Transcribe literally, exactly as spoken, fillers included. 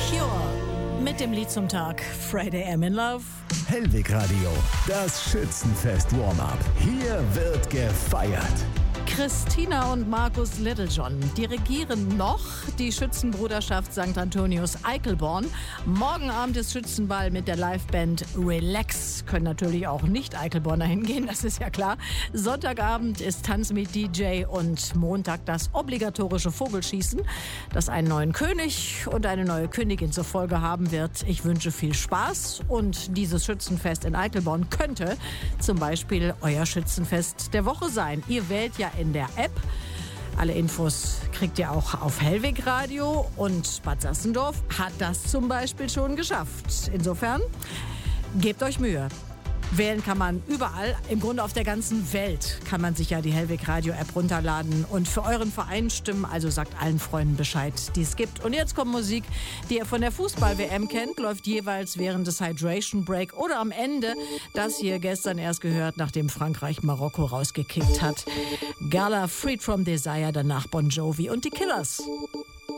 Cure mit dem Lied zum Tag Friday I'm in Love. Hellwig Radio, das Schützenfest Warm-up. Hier wird gefeiert. Christina und Markus Littlejohn dirigieren noch die Schützenbruderschaft Sankt Antonius Eichelborn. Morgen Abend ist Schützenball mit der Liveband Relax. Können natürlich auch nicht Eichelborner hingehen, das ist ja klar. Sonntagabend ist Tanz mit D J und Montag das obligatorische Vogelschießen, das einen neuen König und eine neue Königin zur Folge haben wird. Ich wünsche viel Spaß und dieses Schützenfest in Eichelborn könnte zum Beispiel euer Schützenfest der Woche sein. Ihr wählt ja in der App. Alle Infos kriegt ihr auch auf Hellwig Radio und Bad Sassendorf hat das zum Beispiel schon geschafft. Insofern, gebt euch Mühe. Wählen kann man überall, im Grunde auf der ganzen Welt kann man sich ja die Hellwig Radio App runterladen und für euren Verein stimmen, also sagt allen Freunden Bescheid, die es gibt. Und jetzt kommt Musik, die ihr von der Fußball-W M kennt, läuft jeweils während des Hydration Break oder am Ende, das hier gestern erst gehört, nachdem Frankreich Marokko rausgekickt hat. Gala, Freed from Desire, danach Bon Jovi und die Killers.